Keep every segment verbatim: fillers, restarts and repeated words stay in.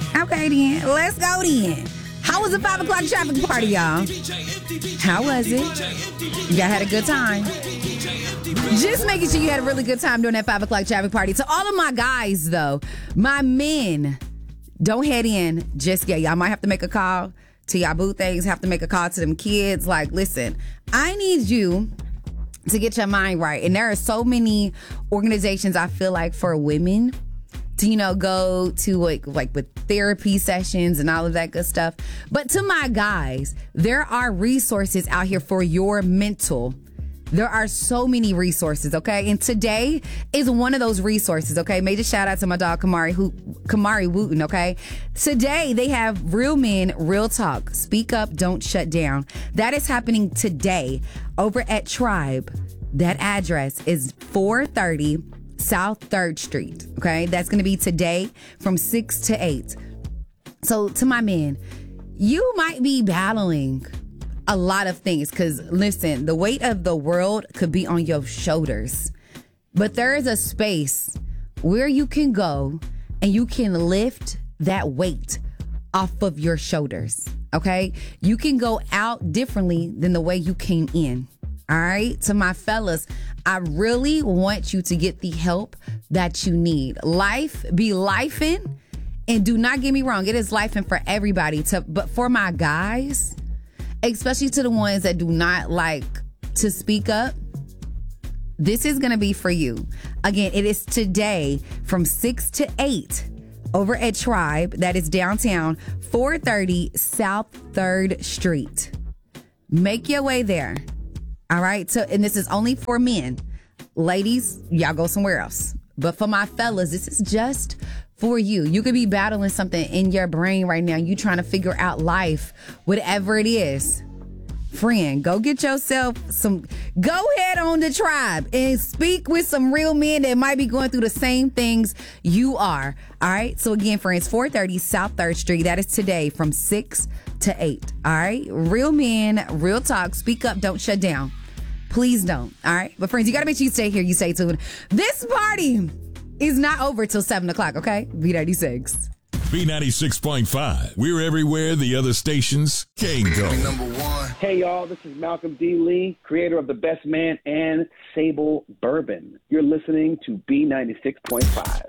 Okay, then. Let's go then. How was the five o'clock traffic party, y'all? How was it? Y'all had a good time? Just making sure you had a really good time during that five o'clock traffic party. To all of my guys, though, my men, don't head in just yet. Y'all might have to make a call to y'all boo things, have to make a call to them kids. Like, listen, I need you to get your mind right. And there are so many organizations, I feel like, for women to, you know, go to like, like with therapy sessions and all of that good stuff. But to my guys, there are resources out here for your mental. There are so many resources, okay? And today is one of those resources, okay? Major shout out to my dog, Kamari, who, Kamari Wooten, okay? Today, they have Real Men, Real Talk. Speak up, don't shut down. That is happening today over at Tribe. That address is four thirty South third Street, okay? That's going to be today from six to eight. So to my men, you might be battling a lot of things because, listen, the weight of the world could be on your shoulders. But there is a space where you can go and you can lift that weight off of your shoulders, okay? You can go out differently than the way you came in. All right, to my fellas, I really want you to get the help that you need. Life be lifing, and do not get me wrong, it is lifing for everybody. To, but for my guys, especially to the ones that do not like to speak up, this is going to be for you. Again, it is today from six to eight over at Tribe. That is downtown, four thirty South third Street. Make your way there. All right. So, and this is only for men. Ladies, y'all go somewhere else. But for my fellas, this is just for you. You could be battling something in your brain right now. You trying to figure out life, whatever it is. Friend, go get yourself some, go ahead on the Tribe and speak with some real men that might be going through the same things you are. All right. So again, friends, four thirty South third Street. That is today from six to eight. All right. Real men, real talk. Speak up. Don't shut down. Please don't. All right. But friends, you got to make sure you stay here. You stay tuned. This party is not over till seven o'clock. Okay. B ninety-six. B ninety-six point five. We're everywhere the other stations can't go. Number one. Hey, y'all. This is Malcolm D. Lee, creator of The Best Man and Sable Bourbon. You're listening to B ninety-six point five.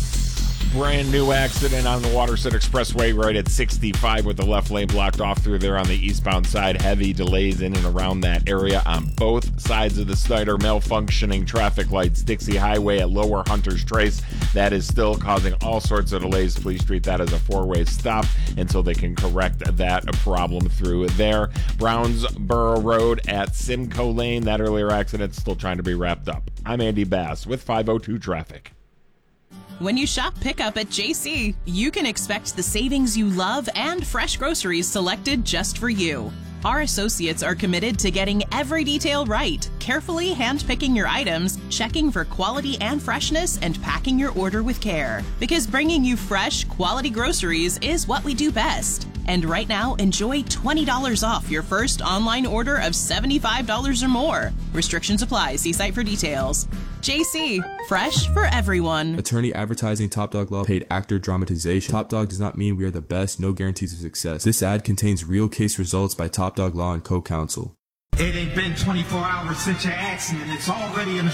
Brand new accident on the Waterset Expressway right at sixty-five with the left lane blocked off through there on the eastbound side. Heavy delays in and around that area on both sides of the Snyder. Malfunctioning traffic lights. Dixie Highway at Lower Hunter's Trace. That is still causing all sorts of delays. Please treat that as a four-way stop until they can correct that problem through there. Brownsboro Road at Simcoe Lane. That earlier accident still trying to be wrapped up. I'm Andy Bass with five oh two Traffic. When you shop pickup at J C, you can expect the savings you love and fresh groceries selected just for you. Our associates are committed to getting every detail right, carefully handpicking your items, checking for quality and freshness, and packing your order with care. Because bringing you fresh, quality groceries is what we do best. And right now, enjoy twenty dollars off your first online order of seventy-five dollars or more. Restrictions apply. See site for details. J C, fresh for everyone. Attorney advertising Top Dog Law paid actor dramatization. Top Dog does not mean we are the best, no guarantees of success. This ad contains real case results by Top Dog Law and co-counsel. It ain't been twenty-four hours since your accident. It's already in the